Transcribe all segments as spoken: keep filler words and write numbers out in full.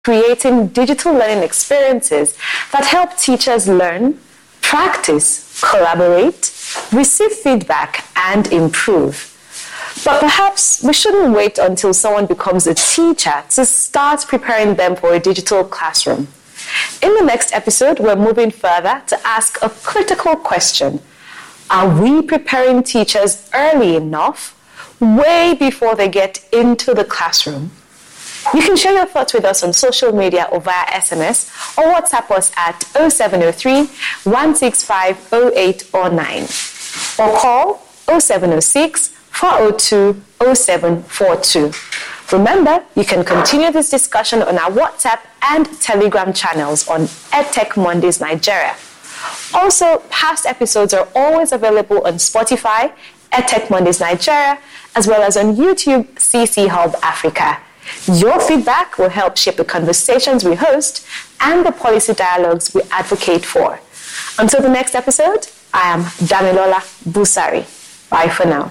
creating digital learning experiences that help teachers learn, practice, collaborate, receive feedback, and improve. But perhaps we shouldn't wait until someone becomes a teacher to start preparing them for a digital classroom. In the next episode, we're moving further to ask a critical question. Are we preparing teachers early enough, way before they get into the classroom? You can share your thoughts with us on social media or via S M S or WhatsApp us at oh seven oh three, one six five, oh eight oh nine or call oh seven oh six, four oh two, oh seven four two. Remember, you can continue this discussion on our WhatsApp and Telegram channels on EdTech Mondays Nigeria. Also, past episodes are always available on Spotify, EdTech Mondays Nigeria, as well as on YouTube, C C Hub Africa. Your feedback will help shape the conversations we host and the policy dialogues we advocate for. Until the next episode, I am Damilola Busari. Bye for now.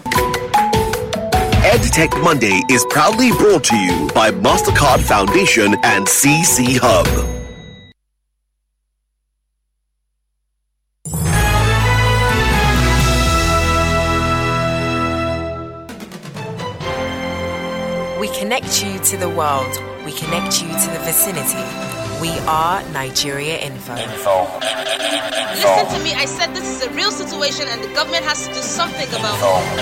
EdTech Monday is proudly brought to you by Mastercard Foundation and C C Hub. We connect you to the world. We connect you to the vicinity. We are Nigeria Info. Info. Listen to me. I said this is a real situation and the government has to do something about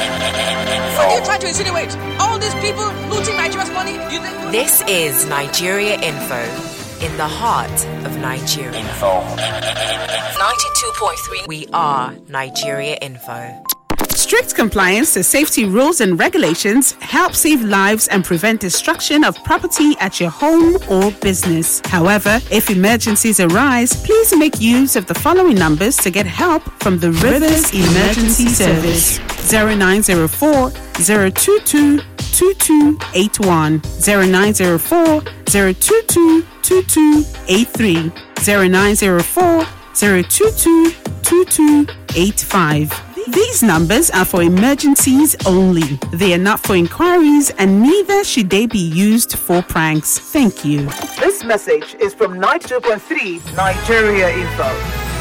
it. What are you trying to insinuate? All these people looting Nigeria's money? You think- This is Nigeria Info, in the heart of Nigeria. Info. ninety-two point three. We are Nigeria Info. Strict compliance to safety rules and regulations help save lives and prevent destruction of property at your home or business. However, if emergencies arise, please make use of the following numbers to get help from the Rivers Emergency Service: zero nine zero four, zero two two, two two eight one, zero nine zero four, zero two two, two two eight three, zero nine zero four, zero two two, two two eight five. These numbers are for emergencies only. They are not for inquiries, and neither should they be used for pranks. Thank you. This message is from ninety-two point three Nigeria Info.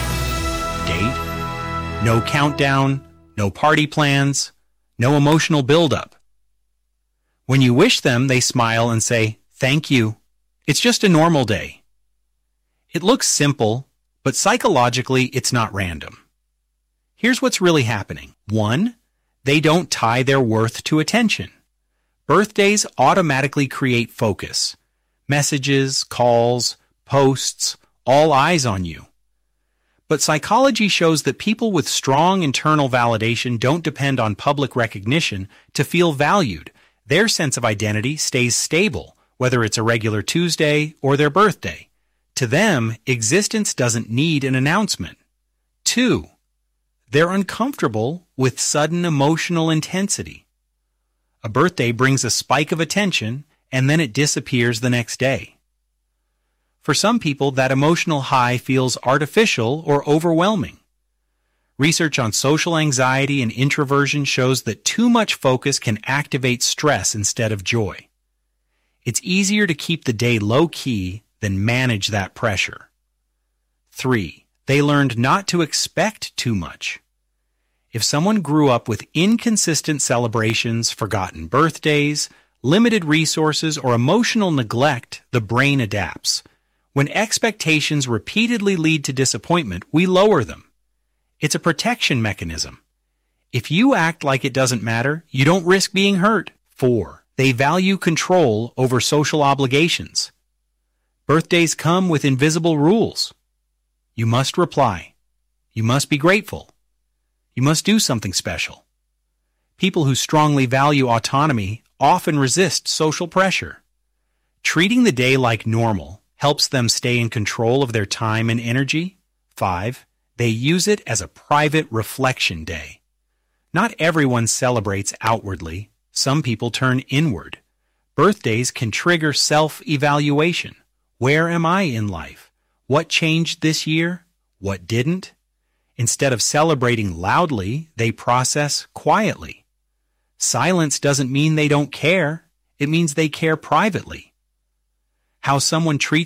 Date? No countdown, no party plans, no emotional buildup. When you wish them, they smile and say, "Thank you. It's just a normal day." It looks simple, but psychologically, it's not random. Here's what's really happening. One, they don't tie their worth to attention. Birthdays automatically create focus. Messages, calls, posts, all eyes on you. But psychology shows that people with strong internal validation don't depend on public recognition to feel valued. Their sense of identity stays stable, whether it's a regular Tuesday or their birthday. To them, existence doesn't need an announcement. Two, they're uncomfortable with sudden emotional intensity. A birthday brings a spike of attention, and then it disappears the next day. For some people, that emotional high feels artificial or overwhelming. Research on social anxiety and introversion shows that too much focus can activate stress instead of joy. It's easier to keep the day low-key than manage that pressure. Three, they learned not to expect too much. If someone grew up with inconsistent celebrations, forgotten birthdays, limited resources, or emotional neglect, the brain adapts. When expectations repeatedly lead to disappointment, we lower them. It's a protection mechanism. If you act like it doesn't matter, you don't risk being hurt. Four, they value control over social obligations. Birthdays come with invisible rules. You must reply. You must be grateful. You must do something special. People who strongly value autonomy often resist social pressure. Treating the day like normal helps them stay in control of their time and energy. Five, they use it as a private reflection day. Not everyone celebrates outwardly. Some people turn inward. Birthdays can trigger self-evaluation. Where am I in life? What changed this year? What didn't? Instead of celebrating loudly, they process quietly. Silence doesn't mean they don't care. It means they care privately. how someone treats